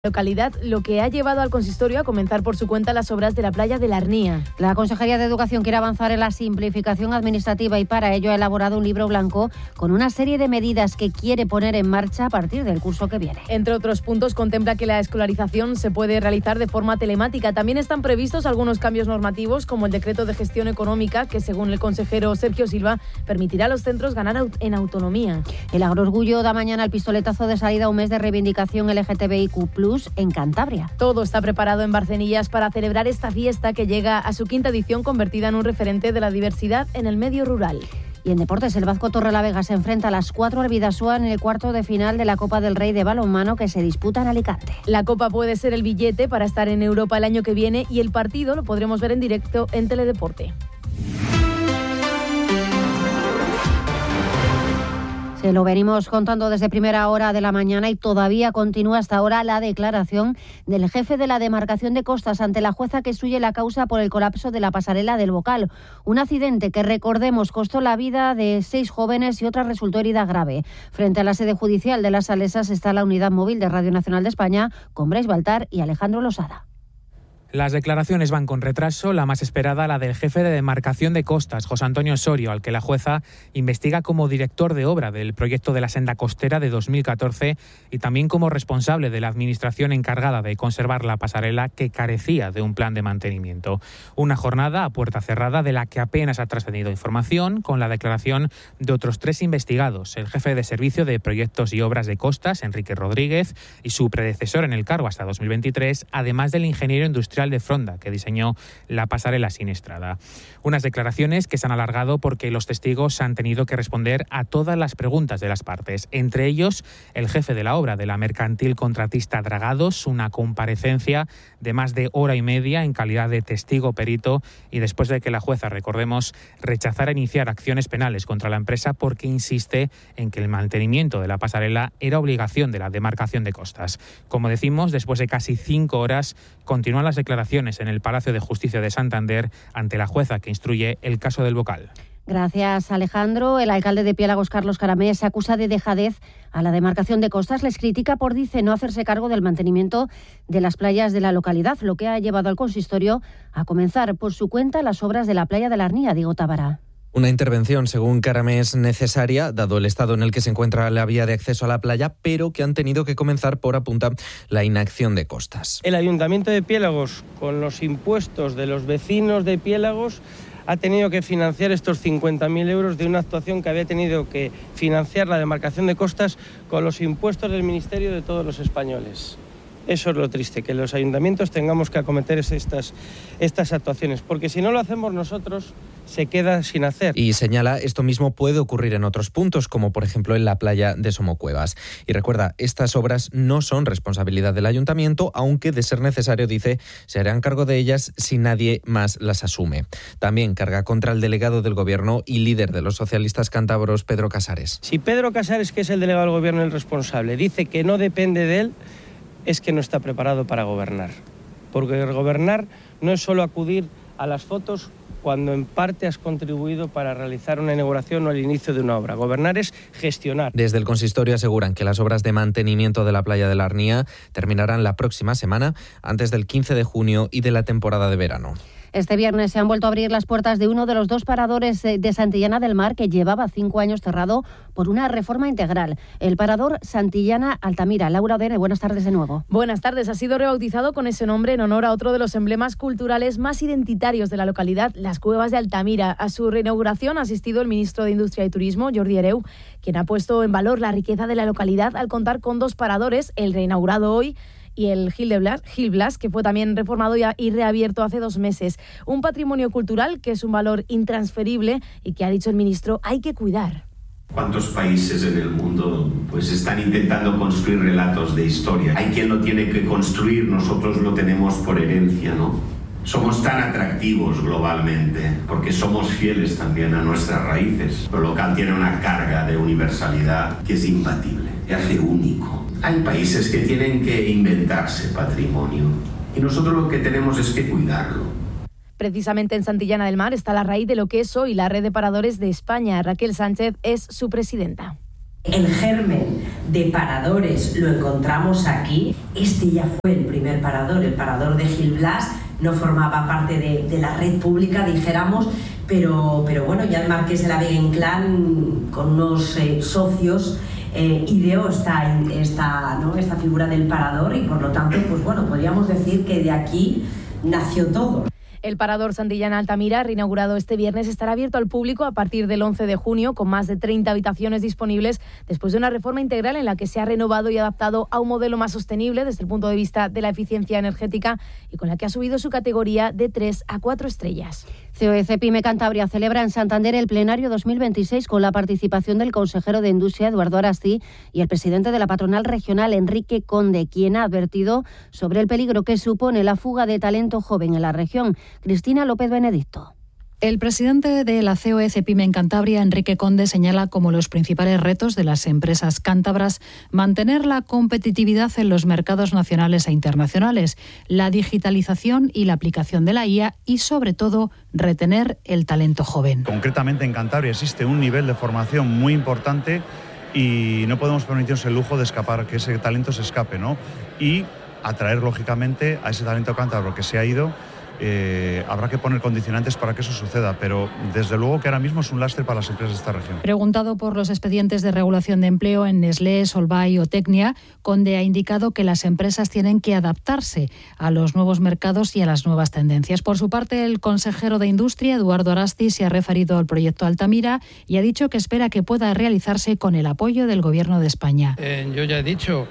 Localidad, lo que ha llevado al consistorio a comenzar por su cuenta las obras de la playa de la Arnia. La Consejería de Educación quiere avanzar en la simplificación administrativa y para ello ha elaborado un libro blanco con una serie de medidas que quiere poner en marcha a partir del curso que viene. Entre otros puntos, contempla que la escolarización se puede realizar de forma telemática. También están previstos algunos cambios normativos, como el decreto de gestión económica, que según el consejero Sergio Silva, permitirá a los centros ganar en autonomía. El Agroorgullo da mañana el pistoletazo de salida a un mes de reivindicación LGTBIQ+, en Cantabria. Todo está preparado en Barcenillas para celebrar esta fiesta que llega a su quinta edición, convertida en un referente de la diversidad en el medio rural. Y en deportes, el Vazco Torrelavega se enfrenta a las 4 al Bidasoa en el cuarto de final de la Copa del Rey de balonmano que se disputa en Alicante. La Copa puede ser el billete para estar en Europa el año que viene y el partido lo podremos ver en directo en Teledeporte. Se lo venimos contando desde primera hora de la mañana y todavía continúa hasta ahora la declaración del jefe de la demarcación de costas ante la jueza que instruye la causa por el colapso de la pasarela del Bocal. Un accidente que, recordemos, costó la vida de 6 jóvenes y otra resultó herida grave. Frente a la sede judicial de Las Salesas está la unidad móvil de Radio Nacional de España con Brais Baltar y Alejandro Losada. Las declaraciones van con retraso, la más esperada la del jefe de demarcación de costas, José Antonio Osorio, al que la jueza investiga como director de obra del proyecto de la senda costera de 2014 y también como responsable de la administración encargada de conservar la pasarela que carecía de un plan de mantenimiento. Una jornada a puerta cerrada de la que apenas ha trascendido información, con la declaración de otros 3 investigados, el jefe de servicio de proyectos y obras de costas, Enrique Rodríguez, y su predecesor en el cargo hasta 2023, además del ingeniero industrial de Fronda, que diseñó la pasarela siniestrada. Unas declaraciones que se han alargado porque los testigos han tenido que responder a todas las preguntas de las partes, entre ellos el jefe de la obra de la mercantil contratista Dragados, una comparecencia de más de hora y media en calidad de testigo perito y después de que la jueza, recordemos, rechazara iniciar acciones penales contra la empresa porque insiste en que el mantenimiento de la pasarela era obligación de la demarcación de costas. Como decimos, después de casi 5 horas, continúan las declaraciones en el Palacio de Justicia de Santander ante la jueza que instruye el caso del Bocal. Gracias, Alejandro. El alcalde de Piélagos, Carlos Caramés, acusa de dejadez a la demarcación de costas. Les critica por, dice, no hacerse cargo del mantenimiento de las playas de la localidad, lo que ha llevado al consistorio a comenzar por su cuenta las obras de la playa de la Arnia, Diego Tábara. Una intervención, según Caramés, necesaria, dado el estado en el que se encuentra la vía de acceso a la playa, pero que han tenido que comenzar por, apunta, la inacción de costas. El Ayuntamiento de Piélagos, con los impuestos de los vecinos de Piélagos, ha tenido que financiar estos 50.000 euros de una actuación que había tenido que financiar la demarcación de costas con los impuestos del Ministerio de todos los españoles. Eso es lo triste, que los ayuntamientos tengamos que acometer estas actuaciones, porque si no lo hacemos nosotros, se queda sin hacer. Y señala, esto mismo puede ocurrir en otros puntos, como por ejemplo en la playa de Somocuevas. Y recuerda, estas obras no son responsabilidad del ayuntamiento, aunque de ser necesario, dice, se harán cargo de ellas si nadie más las asume. También carga contra el delegado del Gobierno y líder de los socialistas cántabros, Pedro Casares. Si Pedro Casares, que es el delegado del Gobierno, el responsable, dice que no depende de él, es que no está preparado para gobernar. Porque gobernar no es solo acudir a las fotos cuando en parte has contribuido para realizar una inauguración o el inicio de una obra. Gobernar es gestionar. Desde el consistorio aseguran que las obras de mantenimiento de la playa de la Arnia terminarán la próxima semana, antes del 15 de junio y de la temporada de verano. Este viernes se han vuelto a abrir las puertas de uno de los 2 paradores de Santillana del Mar que llevaba 5 años cerrado por una reforma integral. El parador Santillana Altamira. Laura Odene, buenas tardes de nuevo. Buenas tardes. Ha sido rebautizado con ese nombre en honor a otro de los emblemas culturales más identitarios de la localidad, las Cuevas de Altamira. A su reinauguración ha asistido el ministro de Industria y Turismo, Jordi Hereu, quien ha puesto en valor la riqueza de la localidad al contar con 2 paradores, el reinaugurado hoy y el Gil Blas, que fue también reformado y reabierto hace 2 meses. Un patrimonio cultural que es un valor intransferible y que, ha dicho el ministro, hay que cuidar. ¿Cuántos países en el mundo pues están intentando construir relatos de historia? Hay quien lo tiene que construir, nosotros lo tenemos por herencia, ¿no? Somos tan atractivos globalmente porque somos fieles también a nuestras raíces. Lo local tiene una carga de universalidad que es imbatible, que hace único. Hay países que tienen que inventarse patrimonio y nosotros lo que tenemos es que cuidarlo. Precisamente en Santillana del Mar está la raíz de lo que es hoy la Red de Paradores de España. Raquel Sánchez es su presidenta. El germen de paradores lo encontramos aquí. Este ya fue el primer parador, el parador de Gil Blas. No formaba parte de la red pública, dijéramos, pero bueno, ya el Marqués de la Vega Inclán, con unos socios, ideó esta figura del parador y por lo tanto, pues bueno, podríamos decir que de aquí nació todo. El parador Santillana Altamira, reinaugurado este viernes, estará abierto al público a partir del 11 de junio, con más de 30 habitaciones disponibles, después de una reforma integral en la que se ha renovado y adaptado a un modelo más sostenible desde el punto de vista de la eficiencia energética y con la que ha subido su categoría de 3 a 4 estrellas. COE Pyme Cantabria celebra en Santander el plenario 2026 con la participación del consejero de Industria, Eduardo Arasti, y el presidente de la patronal regional, Enrique Conde, quien ha advertido sobre el peligro que supone la fuga de talento joven en la región. Cristina López Benedicto. El presidente de la COE Pyme en Cantabria, Enrique Conde, señala como los principales retos de las empresas cántabras mantener la competitividad en los mercados nacionales e internacionales, la digitalización y la aplicación de la IA y, sobre todo, retener el talento joven. Concretamente en Cantabria existe un nivel de formación muy importante y no podemos permitirnos el lujo de escapar, que ese talento se escape, ¿no? Y atraer, lógicamente, a ese talento cántabro que se ha ido. Habrá que poner condicionantes para que eso suceda, pero desde luego que ahora mismo es un lastre para las empresas de esta región. Preguntado por los expedientes de regulación de empleo en Nestlé, Solvay o Tecnia, Conde ha indicado que las empresas tienen que adaptarse a los nuevos mercados y a las nuevas tendencias. Por su parte, el consejero de Industria, Eduardo Arasti, se ha referido al proyecto Altamira y ha dicho que espera que pueda realizarse con el apoyo del Gobierno de España. Yo ya he dicho,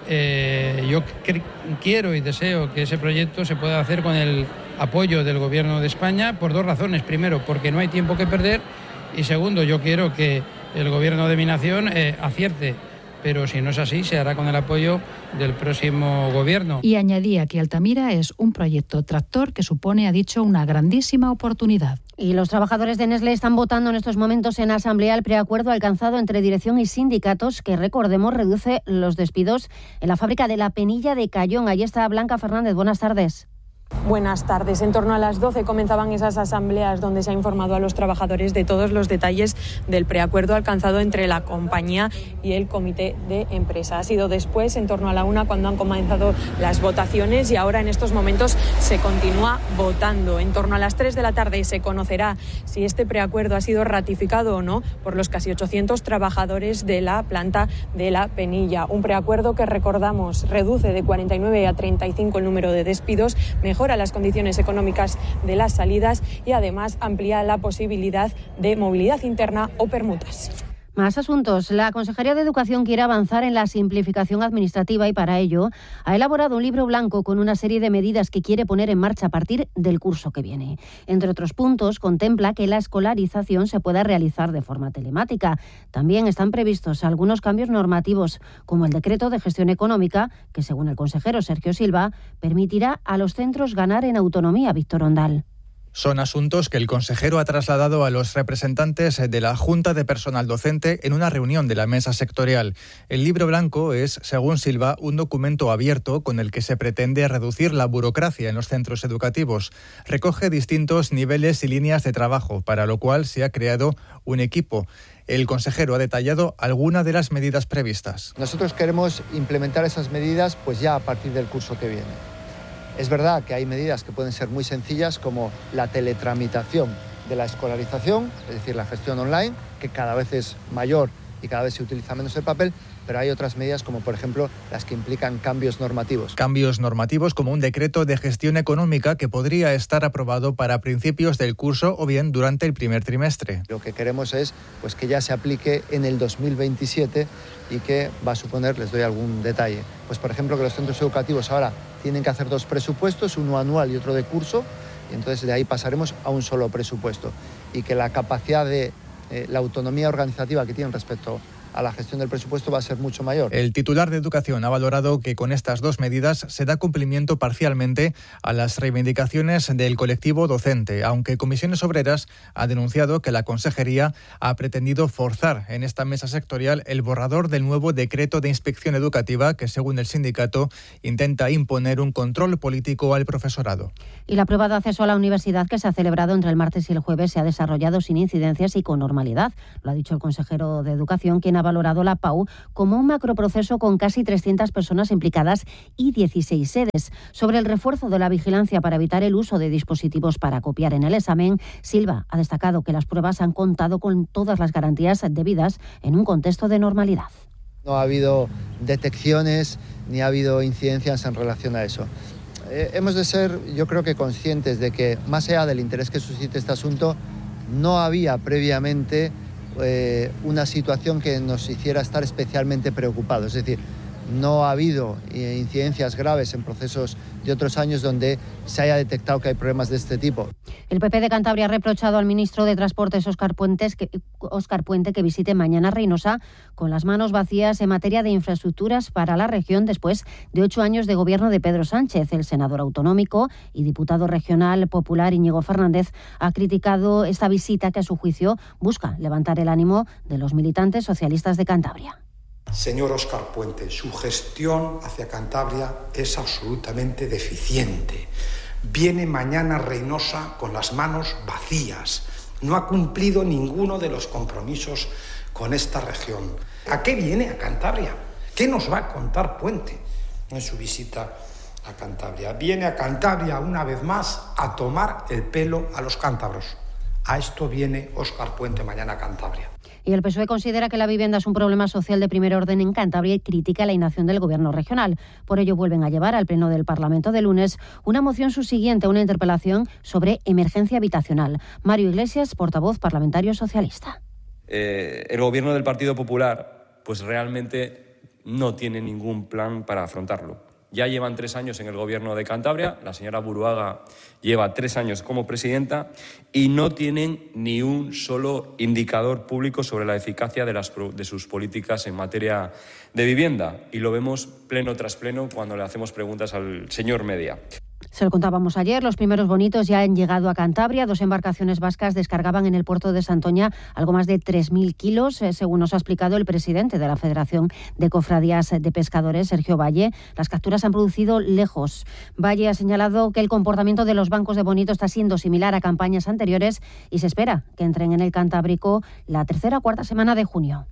yo quiero y deseo que ese proyecto se pueda hacer con el apoyo del Gobierno de España por dos razones. Primero, porque no hay tiempo que perder y segundo, yo quiero que el Gobierno de mi nación acierte. Pero si no es así, se hará con el apoyo del próximo gobierno. Y añadía que Altamira es un proyecto tractor que supone, ha dicho, una grandísima oportunidad. Y los trabajadores de Nestlé están votando en estos momentos en asamblea el preacuerdo alcanzado entre dirección y sindicatos que, recordemos, reduce los despidos en la fábrica de La Penilla de Cayón. Ahí está Blanca Fernández. Buenas tardes. Buenas tardes. En torno a las 12 comenzaban esas asambleas donde se ha informado a los trabajadores de todos los detalles del preacuerdo alcanzado entre la compañía y el comité de empresa. Ha sido después, en torno a la 1, cuando han comenzado las votaciones y ahora en estos momentos se continúa votando. En torno a las 3 de la tarde se conocerá si este preacuerdo ha sido ratificado o no por los casi 800 trabajadores de la planta de La Penilla. Un preacuerdo que, recordamos, reduce de 49 a 35 el número de despidos, mejora las condiciones económicas de las salidas y además amplía la posibilidad de movilidad interna o permutas. Más asuntos. La Consejería de Educación quiere avanzar en la simplificación administrativa y para ello ha elaborado un libro blanco con una serie de medidas que quiere poner en marcha a partir del curso que viene. Entre otros puntos, contempla que la escolarización se pueda realizar de forma telemática. También están previstos algunos cambios normativos, como el decreto de gestión económica, que según el consejero Sergio Silva, permitirá a los centros ganar en autonomía. Víctor Ondal. Son asuntos que el consejero ha trasladado a los representantes de la Junta de Personal Docente en una reunión de la mesa sectorial. El libro blanco es, según Silva, un documento abierto con el que se pretende reducir la burocracia en los centros educativos. Recoge distintos niveles y líneas de trabajo, para lo cual se ha creado un equipo. El consejero ha detallado algunas de las medidas previstas. Nosotros queremos implementar esas medidas pues ya a partir del curso que viene. Es verdad que hay medidas que pueden ser muy sencillas, como la teletramitación de la escolarización, es decir, la gestión online, que cada vez es mayor y cada vez se utiliza menos el papel, pero hay otras medidas como, por ejemplo, las que implican cambios normativos. Cambios normativos como un decreto de gestión económica que podría estar aprobado para principios del curso o bien durante el primer trimestre. Lo que queremos es pues, que ya se aplique en el 2027 y que va a suponer, les doy algún detalle, pues por ejemplo que los centros educativos ahora tienen que hacer dos presupuestos, uno anual y otro de curso, y entonces de ahí pasaremos a un solo presupuesto. Y que la capacidad de la autonomía organizativa que tienen respecto a la gestión del presupuesto va a ser mucho mayor. El titular de Educación ha valorado que con estas dos medidas se da cumplimiento parcialmente a las reivindicaciones del colectivo docente, aunque Comisiones Obreras ha denunciado que la Consejería ha pretendido forzar en esta mesa sectorial el borrador del nuevo decreto de inspección educativa que, según el sindicato, intenta imponer un control político al profesorado. Y la prueba de acceso a la universidad que se ha celebrado entre el martes y el jueves se ha desarrollado sin incidencias y con normalidad. Lo ha dicho el consejero de Educación, quien ha ha valorado la PAU como un macroproceso con casi 300 personas implicadas y 16 sedes. Sobre el refuerzo de la vigilancia para evitar el uso de dispositivos para copiar en el examen, Silva ha destacado que las pruebas han contado con todas las garantías debidas en un contexto de normalidad. No ha habido detecciones ni ha habido incidencias en relación a eso. Hemos de ser, yo creo que conscientes de que, más allá del interés que suscite este asunto, no había previamente una situación que nos hiciera estar especialmente preocupados. Es decir, no ha habido incidencias graves en procesos de otros años donde se haya detectado que hay problemas de este tipo. El PP de Cantabria ha reprochado al ministro de Transportes, Óscar Puente, que visite mañana Reynosa con las manos vacías en materia de infraestructuras para la región después de 8 años de gobierno de Pedro Sánchez. El senador autonómico y diputado regional popular Íñigo Fernández ha criticado esta visita que, a su juicio, busca levantar el ánimo de los militantes socialistas de Cantabria. Señor Óscar Puente, su gestión hacia Cantabria es absolutamente deficiente. Viene mañana a Reynosa con las manos vacías. No ha cumplido ninguno de los compromisos con esta región. ¿A qué viene a Cantabria? ¿Qué nos va a contar Puente en su visita a Cantabria? Viene a Cantabria una vez más a tomar el pelo a los cántabros. A esto viene Óscar Puente mañana a Cantabria. Y el PSOE considera que la vivienda es un problema social de primer orden en Cantabria y critica la inacción del Gobierno regional. Por ello vuelven a llevar al Pleno del Parlamento de lunes una moción subsiguiente a una interpelación sobre emergencia habitacional. Mario Iglesias, portavoz parlamentario socialista. El Gobierno del Partido Popular pues realmente no tiene ningún plan para afrontarlo. Ya llevan 3 años en el Gobierno de Cantabria, la señora Buruaga lleva 3 años como presidenta y no tienen ni un solo indicador público sobre la eficacia de sus políticas en materia de vivienda. Y lo vemos pleno tras pleno cuando le hacemos preguntas al señor Media. Se lo contábamos ayer, los primeros bonitos ya han llegado a Cantabria. 2 embarcaciones vascas descargaban en el puerto de Santoña algo más de 3.000 kilos, según nos ha explicado el presidente de la Federación de Cofradías de Pescadores, Sergio Valle. Las capturas se han producido lejos. Valle ha señalado que el comportamiento de los bancos de bonito está siendo similar a campañas anteriores y se espera que entren en el Cantábrico la 3ª o 4ª semana de junio.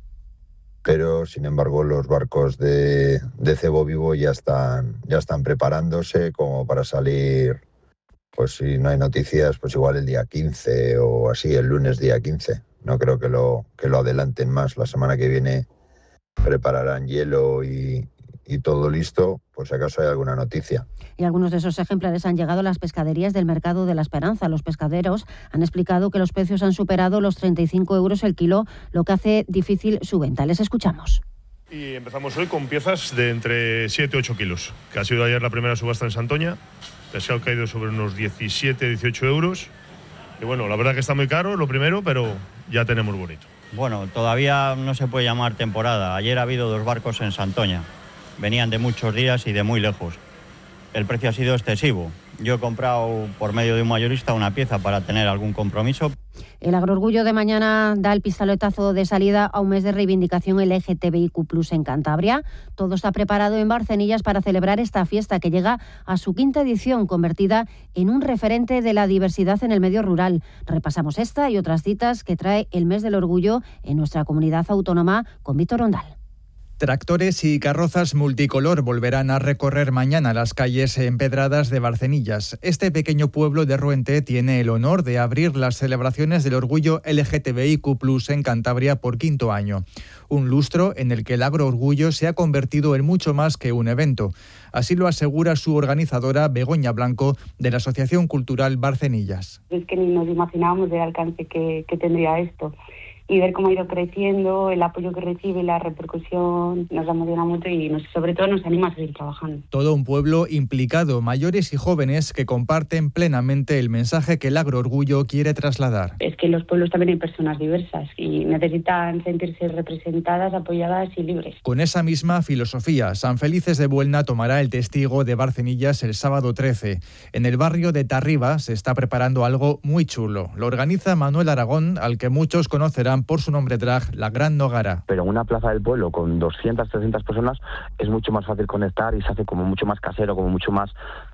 Pero, sin embargo, los barcos de cebo vivo ya están preparándose como para salir, pues si no hay noticias, pues igual el día 15 o así, el lunes día 15. No creo que lo adelanten más. La semana que viene prepararán hielo y todo listo, pues si acaso hay alguna noticia. Y algunos de esos ejemplares han llegado a las pescaderías del Mercado de la Esperanza. Los pescaderos han explicado que los precios han superado los 35 euros el kilo, lo que hace difícil su venta. Les escuchamos. Y empezamos hoy con piezas de entre 7 y 8 kilos, que ha sido ayer la primera subasta en Santoña. Pescado caído sobre unos 17, 18 euros. Y bueno, la verdad que está muy caro, lo primero, pero ya tenemos bonito. Bueno, todavía no se puede llamar temporada. Ayer ha habido 2 barcos en Santoña. Venían de muchos días y de muy lejos. El precio ha sido excesivo. Yo he comprado por medio de un mayorista una pieza para tener algún compromiso. El Agroorgullo de mañana da el pistoletazo de salida a un mes de reivindicación LGTBIQ+ en Cantabria. Todo está preparado en Barcenillas para celebrar esta fiesta que llega a su 5ª edición, convertida en un referente de la diversidad en el medio rural. Repasamos esta y otras citas que trae el mes del orgullo en nuestra comunidad autónoma con Víctor Ondal. Tractores y carrozas multicolor volverán a recorrer mañana las calles empedradas de Barcenillas. Este pequeño pueblo de Ruente tiene el honor de abrir las celebraciones del orgullo LGTBIQ+ en Cantabria por 5º año. Un lustro en el que el Agroorgullo se ha convertido en mucho más que un evento. Así lo asegura su organizadora Begoña Blanco de la Asociación Cultural Barcenillas. Es que ni nos imaginábamos el alcance que tendría esto. Y ver cómo ha ido creciendo, el apoyo que recibe, la repercusión, nos emociona mucho y sobre todo nos anima a seguir trabajando. Todo un pueblo implicado, mayores y jóvenes que comparten plenamente el mensaje que el Agroorgullo quiere trasladar. Es que en los pueblos también hay personas diversas y necesitan sentirse representadas, apoyadas y libres. Con esa misma filosofía, San Felices de Buelna tomará el testigo de Barcenillas el sábado 13. En el barrio de Tarriba se está preparando algo muy chulo. Lo organiza Manuel Aragón, al que muchos conocerán por su nombre drag, La Gran Nogara. Pero en una plaza del pueblo con 200, 300 personas es mucho más fácil conectar y se hace como mucho más casero, como mucho más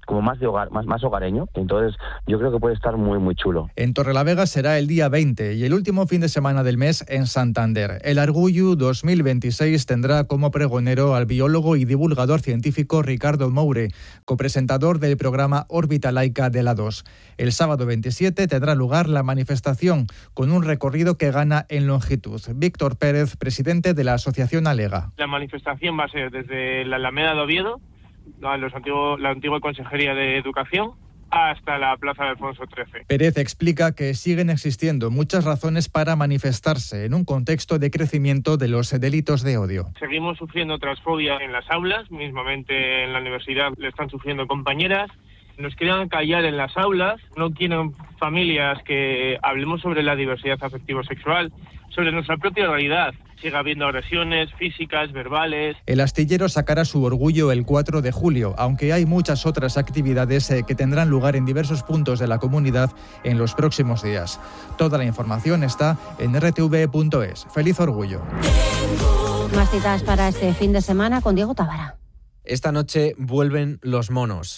como más de hogar, más hogareño. Entonces yo creo que puede estar muy, muy chulo. En Torrelavega será el día 20 y el último fin de semana del mes en Santander. El Argullo 2026 tendrá como pregonero al biólogo y divulgador científico Ricardo Moure, copresentador del programa Órbita Laica de la 2. El sábado 27 tendrá lugar la manifestación con un recorrido que gana en longitud. Víctor Pérez, presidente de la Asociación Alega. La manifestación va a ser desde la Alameda de Oviedo, la antigua Consejería de Educación, hasta la Plaza de Alfonso XIII. Pérez explica que siguen existiendo muchas razones para manifestarse en un contexto de crecimiento de los delitos de odio. Seguimos sufriendo transfobia en las aulas, mismamente en la universidad le están sufriendo compañeras. Nos quieren callar en las aulas, no quieren familias que hablemos sobre la diversidad afectivo-sexual, sobre nuestra propia realidad. Sigue habiendo agresiones físicas, verbales. El astillero sacará su orgullo el 4 de julio, aunque hay muchas otras actividades que tendrán lugar en diversos puntos de la comunidad en los próximos días. Toda la información está en rtv.es. ¡Feliz orgullo! Más citas para este fin de semana con Diego Tábara. Esta noche vuelven los monos.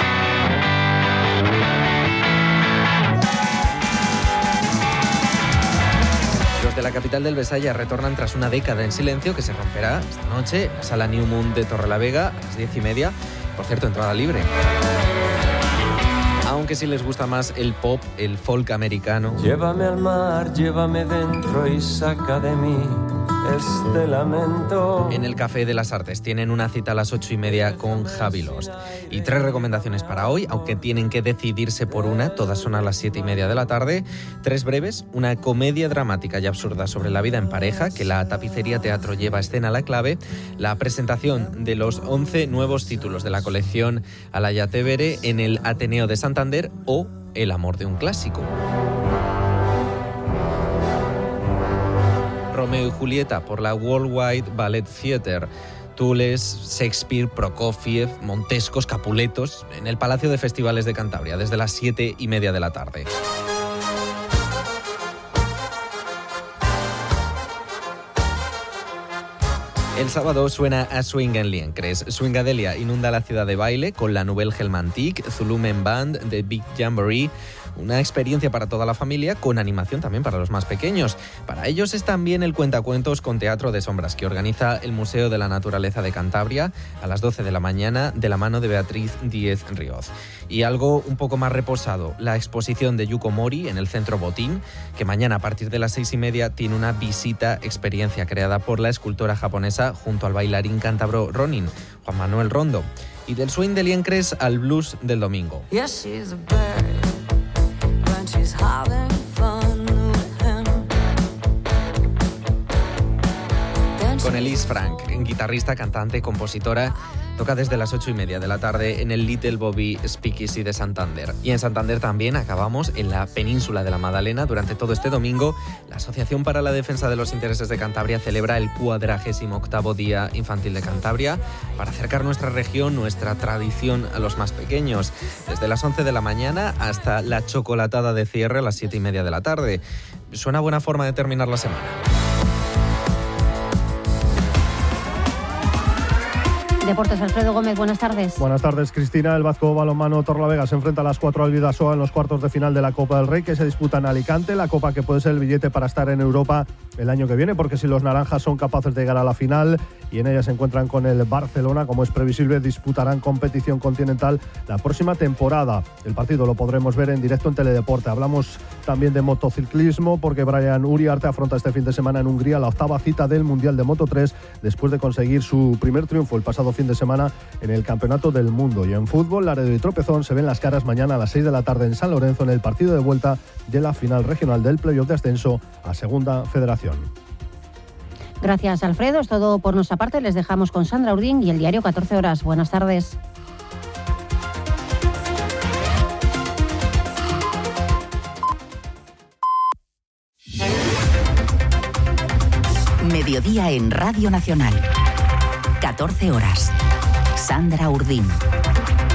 De la capital del Besaya retornan tras una década en silencio que se romperá esta noche en la Sala New Moon de Torrelavega a las 10:30. Por cierto, entrada libre. Aunque si les gusta más el pop, el folk americano. Llévame al mar, llévame dentro y saca de mí este lamento. En el Café de las Artes tienen una cita a las 8:30 con Javi Lost. Y 3 recomendaciones para hoy, aunque tienen que decidirse por una, todas son a las 7:30 de la tarde. 3 breves, una comedia dramática y absurda sobre la vida en pareja, que la Tapicería Teatro lleva a escena la clave, la presentación de los 11 nuevos títulos de la colección Alaya Tevere en el Ateneo de Santander o El amor de un clásico. Romeo y Julieta por la Worldwide Ballet Theatre. Tules, Shakespeare, Prokofiev, Montescos, Capuletos en el Palacio de Festivales de Cantabria desde las 7:30 de la tarde. El sábado suena a Swing en Liencres. Swingadelia inunda la ciudad de baile con la Nouvelle Gelmantique, Zulumen Band, The Big Jamboree. Una experiencia para toda la familia, con animación también para los más pequeños. Para ellos es también el cuentacuentos con Teatro de Sombras, que organiza el Museo de la Naturaleza de Cantabria a las 12 de la mañana, de la mano de Beatriz Díez Ríoz. Y algo un poco más reposado, la exposición de Yuko Mori en el Centro Botín, que mañana a partir de las 6:30 tiene una visita experiencia creada por la escultora japonesa junto al bailarín cántabro Ronin, Juan Manuel Rondo. Y del swing de Liencres al blues del domingo. Yes, she's a bird. She's having fun with him. Con Elise Frank, guitarrista, cantante, compositora, toca desde las 8:30 de la tarde en el Little Bobby Speakeasy de Santander. Y en Santander también acabamos en la península de la Madalena. Durante todo este domingo, la Asociación para la Defensa de los Intereses de Cantabria celebra el 48º Día Infantil de Cantabria para acercar nuestra región, nuestra tradición a los más pequeños. Desde las 11 de la mañana hasta la chocolatada de cierre a las 7:30 de la tarde. Suena buena forma de terminar la semana. Deportes, Alfredo Gómez, buenas tardes. Buenas tardes, Cristina. El Vasco Balonmano Torrelavega se enfrenta a las 4 al Bidasoa en los cuartos de final de la Copa del Rey, que se disputa en Alicante. La Copa que puede ser el billete para estar en Europa el año que viene, porque si los naranjas son capaces de llegar a la final y en ella se encuentran con el Barcelona, como es previsible, disputarán competición continental la próxima temporada. El partido lo podremos ver en directo en Teledeporte. Hablamos también de motociclismo, porque Brian Uriarte afronta este fin de semana en Hungría la 8ª cita del Mundial de Moto3, después de conseguir su primer triunfo el pasado fin de semana en el Campeonato del Mundo. Y en fútbol, Laredo y Tropezón se ven las caras mañana a las 6 de la tarde en San Lorenzo en el partido de vuelta de la final regional del playoff de ascenso a Segunda Federación. Gracias, Alfredo. Es todo por nuestra parte. Les dejamos con Sandra Urdín y el diario 14 horas. Buenas tardes. Mediodía en Radio Nacional. 14 horas. Sandra Urdín.